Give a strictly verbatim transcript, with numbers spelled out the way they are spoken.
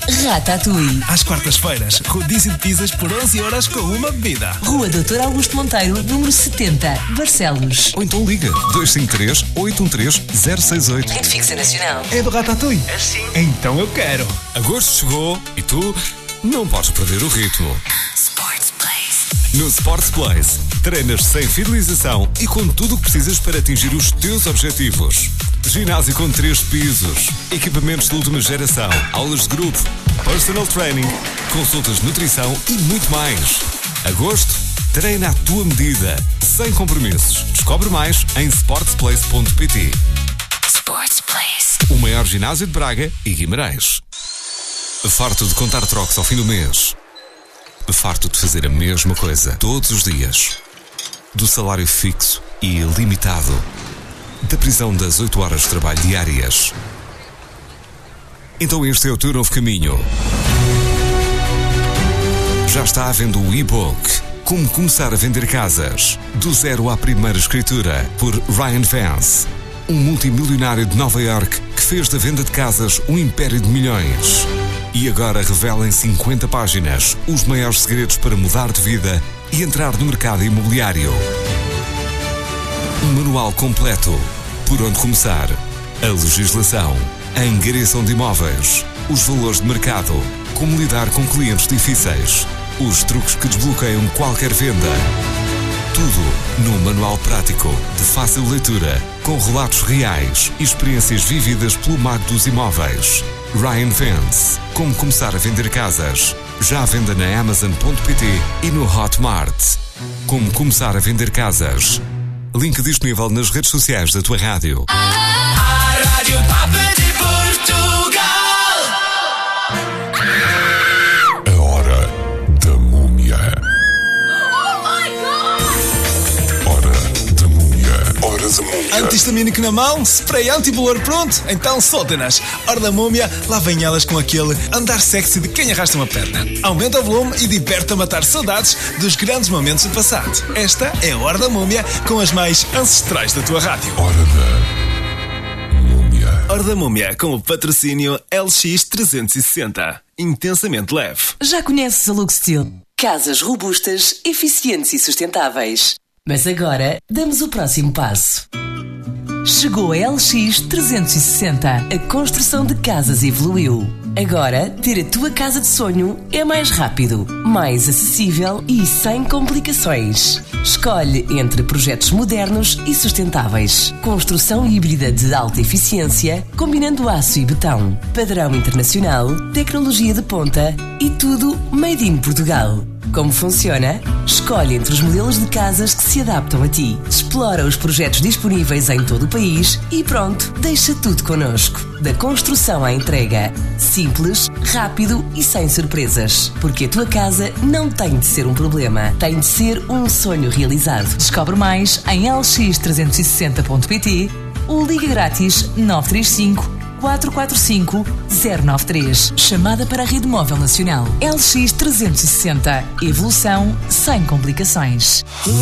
Ratatouille. Às quartas-feiras, rodízio de pizzas por onze euros com uma bebida. Rua doutor Augusto Monteiro, número setenta, Barcelos. Ou então liga dois cinco três, oito um três, zero seis oito. Rede fixa nacional. É do Ratatouille? É sim. Então eu quero. Agosto chegou e tu não podes perder o ritmo. Sports Place. No Sports Place, treinas sem fidelização e com tudo o que precisas para atingir os teus objetivos. Ginásio com três pisos, equipamentos de última geração, aulas de grupo, personal training, consultas de nutrição e muito mais. Agosto, treina à tua medida, sem compromissos. Descobre mais em sportsplace ponto pt. Sports Place. O maior ginásio de Braga e Guimarães. Farto de contar trocos ao fim do mês. Farto de fazer a mesma coisa todos os dias. Do salário fixo e ilimitado. Da prisão das oito horas de trabalho diárias. Então este é o teu novo caminho. Já está à venda o e-book Como Começar a Vender Casas, do zero à primeira escritura, por Ryan Vance, um multimilionário de Nova York que fez da venda de casas um império de milhões. E agora revela em cinquenta páginas os maiores segredos para mudar de vida e entrar no mercado imobiliário. Um manual completo. Por onde começar? A legislação, a angariação de imóveis, os valores de mercado, como lidar com clientes difíceis, os truques que desbloqueiam qualquer venda. Tudo num manual prático, de fácil leitura, com relatos reais e experiências vividas pelo mago dos imóveis. Ryan Vance. Como começar a vender casas. Já à venda na amazon ponto pt e no Hotmart. Como começar a vender casas. Link disponível nas redes sociais da tua rádio. A Rádio Papa de Portugal. A hora da múmia. Oh my God! Hora da múmia. Hora da múmia. Antihistamínico na mão, spray anti-bolor pronto? Então soltem-nas. Hora da múmia, lá vem elas com aquele andar sexy de quem arrasta uma perna. Aumenta o volume e diverte a matar saudades dos grandes momentos do passado. Esta é a Hora da Múmia com as mais ancestrais da tua rádio. Hora da múmia. Hora da Múmia com o patrocínio L X trezentos e sessenta. Intensamente leve. Já conheces a Luxsteel? Casas robustas, eficientes e sustentáveis. Mas agora damos o próximo passo. Chegou a L X trezentos e sessenta. A construção de casas evoluiu. Agora, ter a tua casa de sonho é mais rápido, mais acessível e sem complicações. Escolhe entre projetos modernos e sustentáveis. Construção híbrida de alta eficiência, combinando aço e betão. Padrão internacional, tecnologia de ponta e tudo made in Portugal. Como funciona? Escolhe entre os modelos de casas que se adaptam a ti. Explora os projetos disponíveis em todo o país e pronto, deixa tudo connosco. Da construção à entrega. Simples, rápido e sem surpresas. Porque a tua casa não tem de ser um problema, tem de ser um sonho realizado. Descobre mais em l x trezentos e sessenta ponto pt ou liga grátis nove três cinco, quatro quatro cinco, zero nove três. Chamada para a Rede Móvel Nacional. L X trezentos e sessenta. Evolução sem complicações.